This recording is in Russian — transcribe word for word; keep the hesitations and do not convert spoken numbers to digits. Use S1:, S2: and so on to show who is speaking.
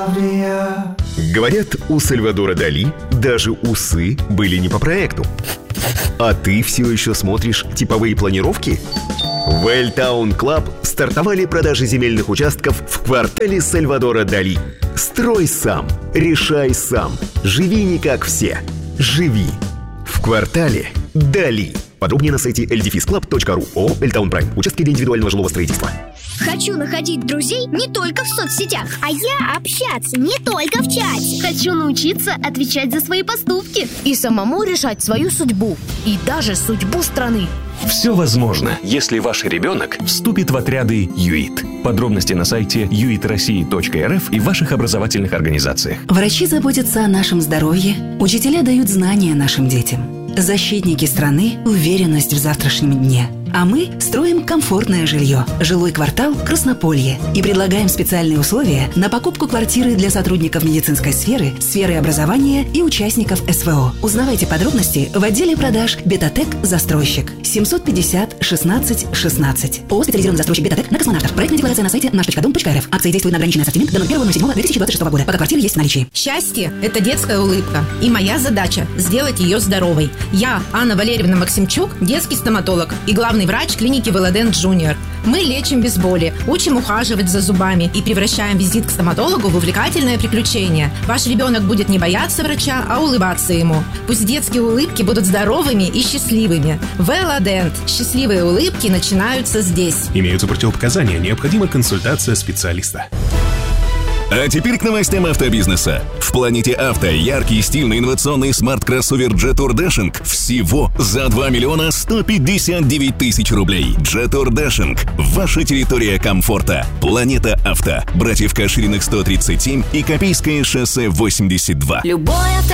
S1: Говорят, у Сальвадора Дали даже усы были не по проекту. А ты все еще смотришь типовые планировки? В Эльтаун Клаб стартовали продажи земельных участков в квартале Сальвадора Дали. Строй сам, решай сам, живи не как все. Живи в квартале Дали. Подробнее на сайте эл дефис клаб точка ру. ООО «Эльтаун Прайм». Участки для индивидуального жилого строительства.
S2: Хочу находить друзей не только в соцсетях, а я общаться не только в чате.
S3: Хочу научиться отвечать за свои поступки
S4: и самому решать свою судьбу, и даже судьбу страны.
S5: Все возможно, если ваш ребенок вступит в отряды ЮИТ. Подробности на сайте ю и ти россия точка эр эф и в ваших образовательных организациях.
S6: Врачи заботятся о нашем здоровье, учителя дают знания нашим детям. Защитники страны – уверенность в завтрашнем дне. А мы строим комфортное жилье. Жилой квартал «Краснополье». И предлагаем специальные условия на покупку квартиры для сотрудников медицинской сферы, сферы образования и участников эс вэ о. Узнавайте подробности в отделе продаж «Бетатек Застройщик». семьсот пятьдесят шестнадцать шестнадцать. ООО «Специализированный застройщик Бетатек» на Космонавтов. Проектная декларация на сайте наш точка дом точка эр эф. Акции действуют на ограниченный ассортимент до ноль первого ноль седьмого две тысячи двадцать шестого года. Пока квартиры есть в наличии.
S7: Счастье – это детская улыбка. И моя задача – сделать ее здоровой. Я, Анна Валерьевна Максимчук, детский стоматолог и главный врач клиники Велодент Джуниор. Мы лечим без боли, учим ухаживать за зубами и превращаем визит к стоматологу в увлекательное приключение. Ваш ребенок будет не бояться врача, а улыбаться ему. Пусть детские улыбки будут здоровыми и счастливыми. Велодент. Счастливые улыбки начинаются здесь.
S8: Имеются противопоказания, необходима консультация специалиста.
S9: А теперь к новостям автобизнеса. В Планете Авто яркий, стильный, инновационный смарт-кроссовер Jetour Dashing всего за два миллиона сто пятьдесят девять тысяч рублей. Jetour Dashing – ваша территория комфорта. Планета Авто. Братьев Кашириных сто тридцать семь и Копейское шоссе восемьдесят два.
S2: Любое